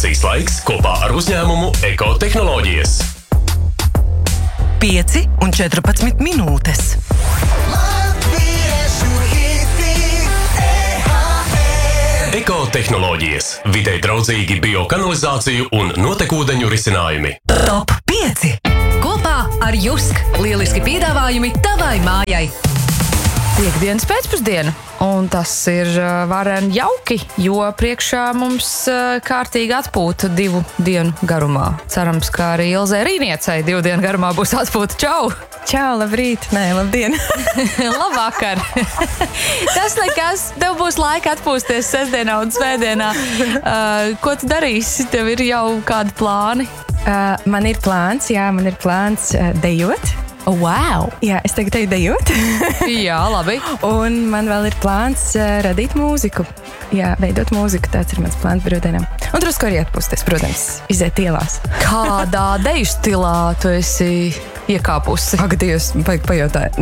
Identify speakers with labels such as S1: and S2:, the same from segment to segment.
S1: Komunikācijas laiks kopā ar uzņēmumu Ekotehnoloģijas.
S2: 5 un 14 minūtes.
S1: Ekotehnoloģijas. Videi draudzīgi biokanalizāciju un notekūdeņu risinājumi.
S2: Top 5.
S3: Kopā ar Jusk. Lieliski piedāvājumi tavai mājai.
S4: Piektdienas pēcpusdiena, un tas ir varen jauki, jo priekšā mums kārtīgi atpūta 2 dienu garumā. Cerams, ka arī Ilzei Rīniecei 2 dienu garumā būs atpūta. Čau!
S5: Čau, labrīt! Nē, labdien!
S4: Labvakar! Tas nekas, tev būs laika atpūsties sestdienā un svētdienā. Ko tu darīsi? Tev ir jau kādi plāni?
S5: Man ir plāns dejot.
S4: Wow!
S5: Jā, es tagad teju dejot.
S4: Jā, labi.
S5: Un man vēl ir plāns radīt mūziku. Jā, veidot mūziku, tāds ir mans plāns brīvdienām. Un drusku arī atpūsties, protams, iziet ielās.
S4: Kādā deju stilā tu esi iekāpusi?
S5: Ak, Dievs, vajag pajautāt.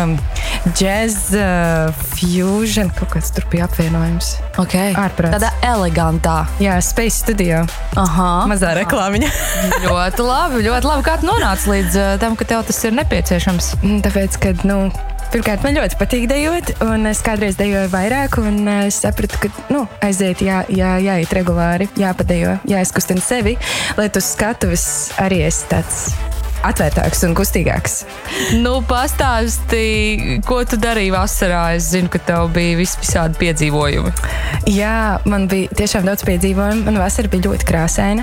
S5: Jazz, fusion, kaut kāds tur bija apvienojums.
S4: Okay.
S5: Ārprāts.
S4: Tādā elegantā.
S5: Jā, Space Studio.
S4: Aha.
S5: Mazā reklāmiņa.
S4: Ļoti labi. Kā tu nonāci līdz tam, ka tev tas ir nepieciešams?
S5: Tāpēc, kad, pirmkārt, man ļoti patīk dejot, un es kādreiz dejoju vairāk, un es sapratu, ka, aiziet, jāiet regulāri, jāpadejo, jāizkustina sevi, lai tu skatuves arī esi tāds atvērtāks un kustīgāks.
S4: Pastāsti, ko tu darīji vasarā? Es zinu, ka tev bija visādi piedzīvojumi.
S5: Jā, man bija tiešām daudz piedzīvojumu. Man vasara bija ļoti krāsaina.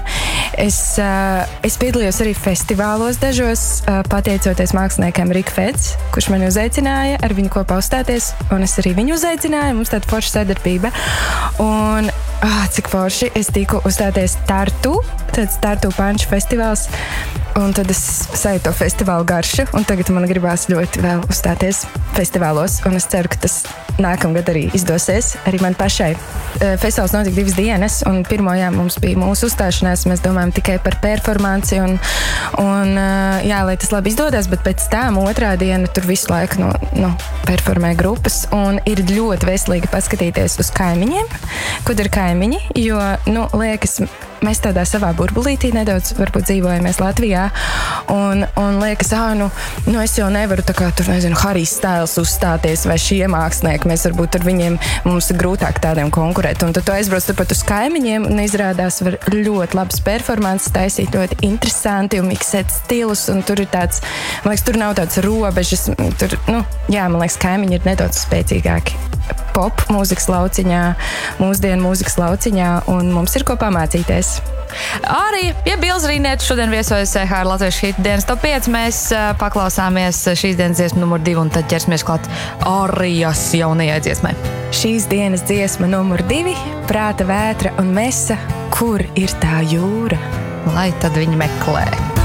S5: Es piedalījos arī festivālos dažos, pateicoties māksliniekam Rika Feds, kurš mani uzaicināja ar viņu kopā uzstāties, un es arī viņu uzaicināju. Mums tāda forša sadarbība. Un, cik forši, es tiku uzstāties Tartu, tāds Tartu Punch festivāls. Un tad es sajūtu to festivālu garšu, un tagad man gribās ļoti vēl uzstāties festivālos, un es ceru, ka tas nākamgad arī izdosies, arī man pašai. Festivāls notika 2 dienas, un pirmajā mums bija mūsu uzstāšanās, mēs domājam tikai par performanci, un lai tas labi izdodas, bet pēc tam otrā diena tur visu laiku performē grupas, un ir ļoti veselīgi paskatīties uz kaimiņiem, ko dara kaimiņi, jo, liekas, mēs tādā savā burbulītī nedaudz varbūt dzīvojamies Latvijā, un liekas, es jau nevaru tā kā tur, Harijs Styles uzstāties vai šie mākslinieki, mēs varbūt ar viņiem, mums ir grūtāk tādiem konkurēt, un tad tu aizbrauc turpat uz kaimiņiem, un izrādās var ļoti labas performances taisīt, ļoti interesanti un miksēt stilus, un tur ir tāds, man liekas, tur nav tāds robežas, tur, man liekas, kaimiņi ir nedaudz spēcīgāki pop mūzikas lauciņā, mūsdienu mūzikas lauciņā, un mums ir ko pamācīties.
S4: Arī, Ilze Rīniece šodien viesojas EHR Latviešu hitu dienas top 5, mēs paklausāmies šīs dienas dziesmu numur 2, un tad ķersimies klāt Arijas jaunajai dziesmai.
S5: Šīs dienas dziesma numur 2, Prāta vētra un mesa, kur ir tā jūra?
S4: Lai tad viņi meklē.